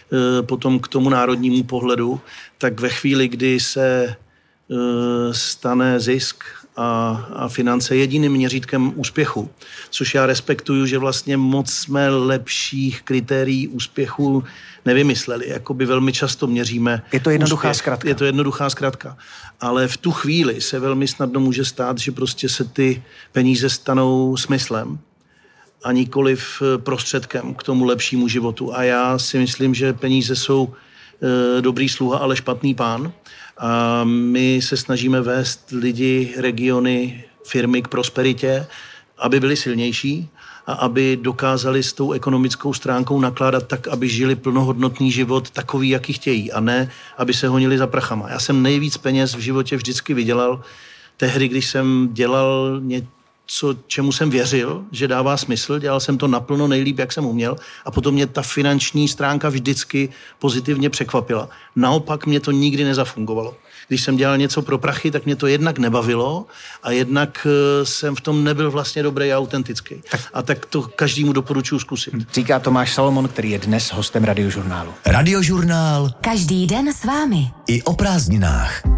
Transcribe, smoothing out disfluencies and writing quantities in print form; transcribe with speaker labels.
Speaker 1: potom k tomu národnímu pohledu, tak ve chvíli, kdy se stane zisk a finance jediným měřítkem úspěchu, což já respektuju, že vlastně moc jsme lepších kritérií úspěchu nevymysleli. Jakoby velmi často měříme
Speaker 2: Je to jednoduchá
Speaker 1: úspěch.
Speaker 2: zkratka.
Speaker 1: Je to jednoduchá zkratka. Ale v tu chvíli se velmi snadno může stát, že prostě se ty peníze stanou smyslem a nikoliv prostředkem k tomu lepšímu životu. A já si myslím, že peníze jsou dobrý sluha, ale špatný pán. A my se snažíme vést lidi, regiony, firmy k prosperitě, aby byli silnější a aby dokázali s tou ekonomickou stránkou nakládat tak, aby žili plnohodnotný život takový, jaký chtějí, a ne, aby se honili za prachama. Já jsem nejvíc peněz v životě vždycky vydělal tehdy, když jsem dělal něco, čemu jsem věřil, že dává smysl, dělal jsem to naplno nejlíp, jak jsem uměl, a potom mě ta finanční stránka vždycky pozitivně překvapila. Naopak mě to nikdy nezafungovalo. Když jsem dělal něco pro prachy, tak mě to jednak nebavilo a jednak jsem v tom nebyl vlastně dobrý a autentický. A tak to každému doporučuji zkusit.
Speaker 2: Říká Tomáš Salomon, který je dnes hostem Radiožurnálu.
Speaker 3: Radiožurnál.
Speaker 4: Každý den s vámi.
Speaker 3: I o prázdninách.